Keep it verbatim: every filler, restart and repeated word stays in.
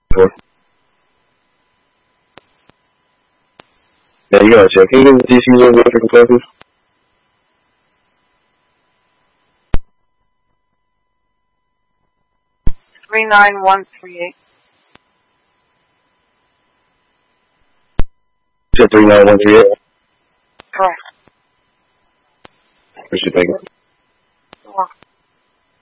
four. Yeah, you gotta check. Can you give me the D C real quick for classes? Three nine one three eight. You said three nine one three eight? Correct. What you thinking? You're welcome.